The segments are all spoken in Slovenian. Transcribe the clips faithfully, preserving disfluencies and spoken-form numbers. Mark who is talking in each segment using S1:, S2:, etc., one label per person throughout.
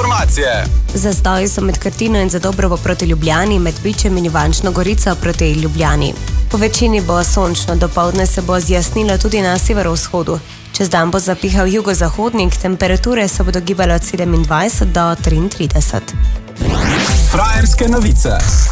S1: informacije.
S2: Zastoji so med Krtino in Zadobrovo proti Ljubljani, med Bičem in Ivančno Gorico proti Ljubljani. Po večini bo sončno, dopoldne se bo zjasnilo tudi na severovzhodu. Čez dan bo zapihal jugozahodnik, temperature se bodo gibale od sedemindvajset do triintrideset.
S1: Frajerske novice.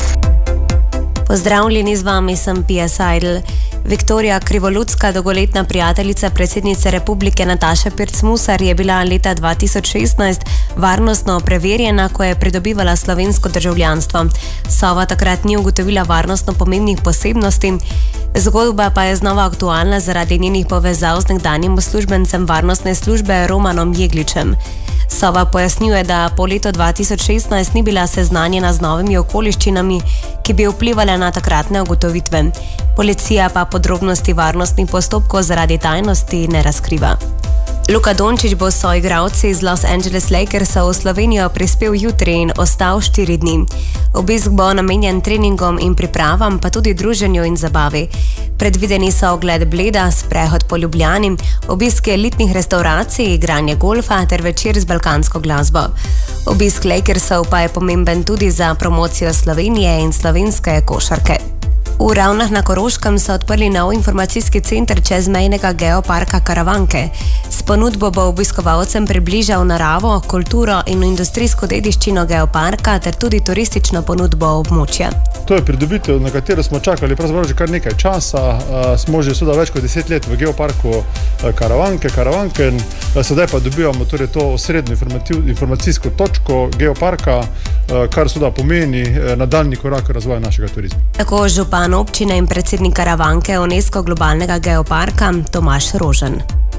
S2: Pozdravljeni, z vami sem Pia Seidel. Viktorija Krivoludska, dolgoletna prijateljica predsednice republike Nataše Pirc-Musar, je bila leta dva tisoč šestnajst varnostno preverjena, ko je pridobivala slovensko državljanstvo. Sova takrat ni ugotovila varnostno pomembnih posebnosti. Zgodba pa je znova aktualna zaradi njenih povezav z nekdanjim uslužbencem varnostne službe Romanom Jegličem. Sova pojasnjuje, da po letu dva tisoč šestnajst ni bila seznanjena z novimi okoliščinami, ki bi vplivali na takratne ugotovitve. Policija pa podrobnosti varnostnih postopkov zaradi tajnosti ne razkriva. Luka Dončić bo s soigralci iz Los Angeles Lakersa v Slovenijo prispel jutri in ostal štiri dni. Obisk bo namenjen treningom in pripravam, pa tudi druženju in zabavi. Predvideni so ogled Bleda, sprehod po Ljubljani, obisk elitnih restauracij, igranje golfa ter večer z balkansko glasbo. Obisk Lakersov pa je pomemben tudi za promocijo Slovenije in slovenske košarke. V Ravnah na Koroškem so odprli nov informacijski center čezmejnega geoparka Karavanke. S ponudbo bo obiskovalcem približal naravo, kulturo in industrijsko dediščino geoparka ter tudi turistično ponudbo območja.
S3: To je pridobitev, na katero smo čakali pravzaprav že kar nekaj časa. Uh, smo že seveda več kot deset let v geoparku uh, Karavanke, Karavanke. Uh, sedaj pa dobivamo torej to osrednjo informacijsko točko geoparka, uh, kar seveda pomeni uh, nadaljnji korak razvoja našega turizma.
S2: Tako župan občine in predsednik Karavanke UNESCO globalnega geoparka Tomaž Rožen.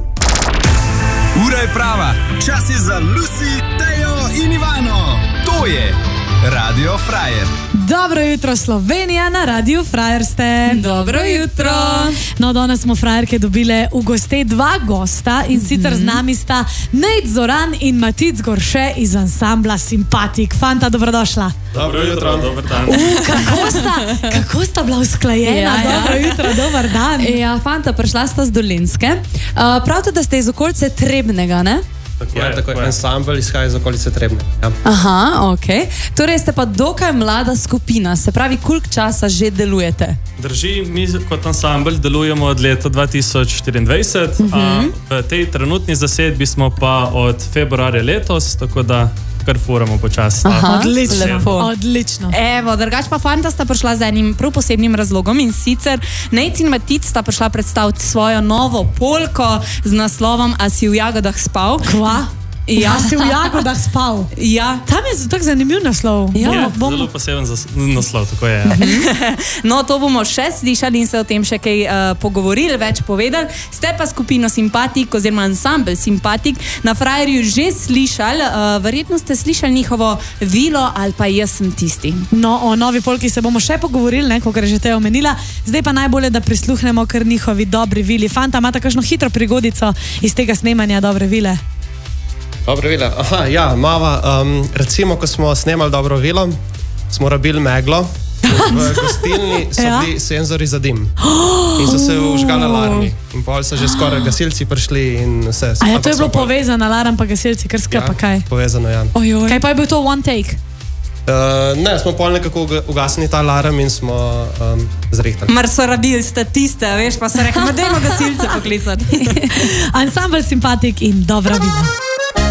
S1: Ura je prava, čas je za Lucy, Tejo in Ivano. To je Radio Frajer.
S4: Dobro jutro, Slovenija, na Radiu Frajer ste.
S5: Dobro jutro.
S4: No, danes smo frajerke dobile v goste dva gosta in sicer z nami sta Nejc Zoran in Matic Gorše iz ansambla Simpatik. Fanta, dobrodošla.
S6: Dobro jutro, dober dan.
S4: Uh, kako, sta, kako sta bila usklajena?
S5: Ja, ja.
S4: Dobro jutro, dober dan.
S5: Ja, fanta, prišla sta z Dolenjske. Uh, pravite, da ste iz okolice Trebnjega, ne?
S6: Tako je, tako je. Ansambl izhaja iz okolice Trebnje. Ja.
S5: Aha, ok. Torej ste pa dokaj mlada skupina, se pravi, koliko časa že delujete?
S6: Drži, mi kot ansambl delujemo od leta dva tisoč štiriindvajset, uh -huh. a v tej trenutni zasedbi smo pa od februarja letos, tako da kar furamo počasno.
S4: Odlično, odlično.
S5: Evo, drugač pa fanta sta prišla z enim prav posebnim razlogom in sicer Nejc in Matic sta prišla predstaviti svojo novo polko z naslovom A si v jagodah spal?
S4: Kva?
S5: Ja.
S4: A si v jagodah spal?
S5: Ja.
S4: Tam je tak zanimiv naslov.
S6: Ja,
S4: ja bom...
S6: zelo poseben naslov, tako je. Ja.
S5: No, to bomo še slišali in se o tem še kaj uh, pogovorili, več povedali. Ste pa skupino Simpatik oziroma ansambl Simpatik na Frajerju že slišali, uh, verjetno ste slišali njihovo Vilo ali pa Jaz sem tisti.
S4: No, o novi polki se bomo še pogovorili, ne, kot je že te omenila. Zdaj pa najbolje, da prisluhnemo kar njihovi dobri vili. Fanta, imate kakšno hitro prigodico iz tega snemanja Dobre vile?
S7: Dobro vile. Aha, ja, mava, um, recimo, ko smo snemali Dobro vilo, smo rabili meglo. V gostilni so ja? bili senzori za dim in so se vžgali alarmi. In pol so že skoraj gasilci prišli in vse.
S4: A ja, to je bilo povezano, alarm pa gasilci, kar skrpa,
S7: ja,
S4: kaj?
S7: Povezano, ja.
S4: Ojoj. Kaj pa je bil to one take?
S7: Uh, ne, smo pol nekako ugasnili ta alarm in smo um, zrihtali.
S5: Mar so rabili statiste, veš, pa so rekli, ma dajmo gasilce poklicati.
S4: Ansambl Simpatik in Dobra vila.